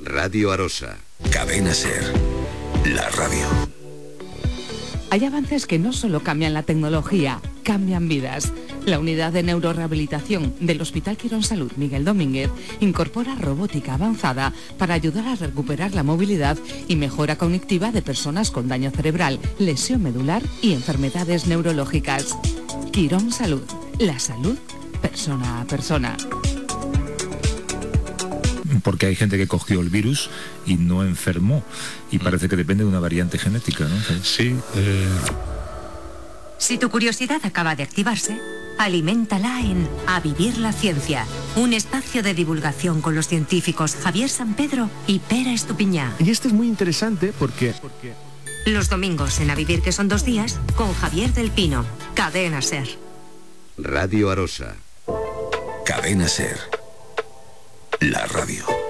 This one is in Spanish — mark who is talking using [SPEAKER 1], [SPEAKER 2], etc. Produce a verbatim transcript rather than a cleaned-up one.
[SPEAKER 1] Radio Arosa.
[SPEAKER 2] Cadena Ser. La radio.
[SPEAKER 3] Hay avances que no solo cambian la tecnología, cambian vidas. La unidad de neurorehabilitación del Hospital Quirón Salud Miguel Domínguez incorpora robótica avanzada para ayudar a recuperar la movilidad y mejora cognitiva de personas con daño cerebral, lesión medular y enfermedades neurológicas. Quirón Salud. La salud persona a persona.
[SPEAKER 4] Porque hay gente que cogió el virus y no enfermó, y parece que depende de una variante genética, ¿no?
[SPEAKER 5] Sí. Eh...
[SPEAKER 6] Si tu curiosidad acaba de activarse, aliméntala en A Vivir la Ciencia, un espacio de divulgación con los científicos Javier San Pedro y Pera Estupiñá.
[SPEAKER 7] Y este es muy interesante porque... porque...
[SPEAKER 6] Los domingos en A Vivir, que son dos días, con Javier del Pino. Cadena Ser.
[SPEAKER 1] Radio Arosa.
[SPEAKER 2] Cadena Ser. La radio.